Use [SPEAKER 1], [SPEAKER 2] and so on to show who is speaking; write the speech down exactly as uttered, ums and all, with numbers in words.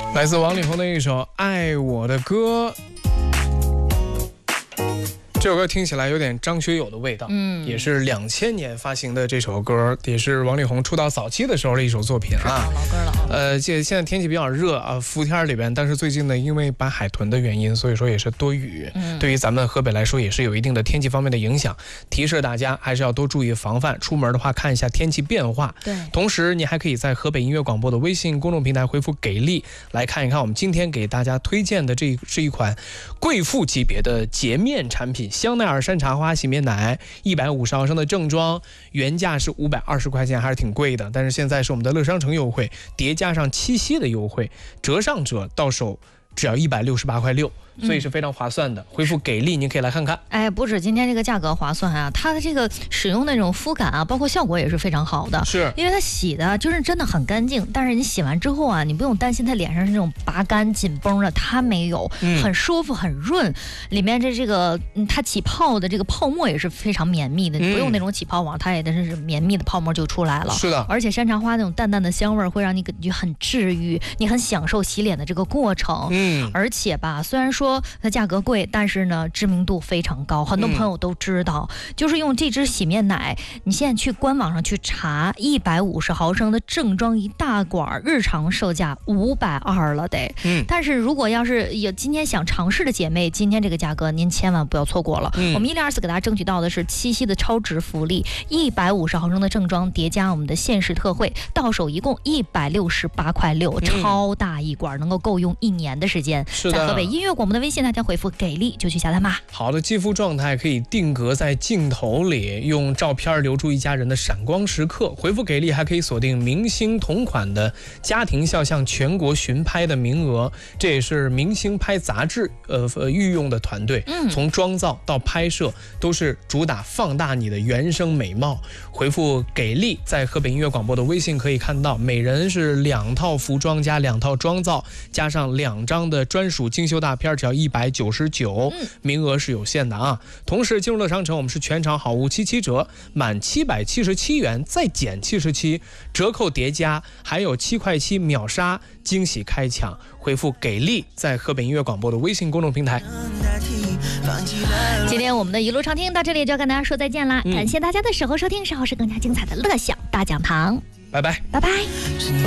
[SPEAKER 1] 来自王力宏的一首《爱我的歌》。这首歌听起来有点张学友的味道，嗯，也是两千年发行的这首歌，也是王力宏出道早期的时候的一首作品啊，
[SPEAKER 2] 老歌了。
[SPEAKER 1] 呃，这现在天气比较热啊，伏天里边，但是最近呢，因为白海豚的原因，所以说也是多雨，嗯，对于咱们河北来说也是有一定的天气方面的影响，提示大家还是要多注意防范，出门的话看一下天气变化。
[SPEAKER 2] 对，
[SPEAKER 1] 同时你还可以在河北音乐广播的微信公众平台回复给力，来看一看我们今天给大家推荐的这是一款贵妇级别的洁面产品。香奈儿山茶花洗面奶一百五十毫升的正装，原价是五百二十块钱，还是挺贵的，但是现在是我们的乐商城优惠，叠加上七夕的优惠，折上折到手只要一百六十八块六。所以是非常划算的，回复给力您可以来看看。
[SPEAKER 2] 哎，不止今天这个价格划算啊，它的这个使用的这种肤感啊，包括效果也是非常好的。
[SPEAKER 1] 是，因
[SPEAKER 2] 为它洗的就是真的很干净，但是你洗完之后啊，你不用担心它脸上是那种拔干紧绷的，它没有，很舒服很润。里面这这个它起泡的这个泡沫也是非常绵密的，你不用那种起泡网，它也真是绵密的泡沫就出来了。
[SPEAKER 1] 是的，
[SPEAKER 2] 而且山茶花那种淡淡的香味会让你感觉很治愈，你很享受洗脸的这个过程。嗯，而且吧，虽然说它价格贵，但是呢知名度非常高，很多朋友都知道。嗯、就是用这支洗面奶，你现在去官网上去查，一百五十毫升的正装一大管，日常售价五百二了得。嗯，但是如果要是有今天想尝试的姐妹，今天这个价格您千万不要错过了。嗯、我们一零二四给大家争取到的是七夕的超值福利，一百五十毫升的正装叠加我们的限时特惠，到手一共一百六十八块六，超大一管，能够够用一年的时间。
[SPEAKER 1] 是的，
[SPEAKER 2] 在河北音乐广播的微信大家回复给力就去下单吧。
[SPEAKER 1] 好的肌肤状态可以定格在镜头里，用照片留住一家人的闪光时刻。回复给力还可以锁定明星同款的家庭肖像全国巡拍的名额，这也是明星拍杂志呃呃御用的团队，嗯，从妆造到拍摄都是主打放大你的原生美貌。回复给力，在河北音乐广播的微信可以看到，每人是两套服装加两套妆造，加上两张的专属精修大片，只要一百九十九，名额是有限的啊。同时进入乐商城，我们是全场好物七七折，满七百七十七元再减七十七，折扣叠加，还有七块七秒杀惊喜开抢。回复给力，在河北音乐广播的微信公众平台。
[SPEAKER 2] 今天我们的一路畅听到这里就要跟大家说再见啦，嗯、感谢大家的守候收听，稍后是更加精彩的乐享大讲堂，
[SPEAKER 1] 拜拜，
[SPEAKER 2] 拜拜。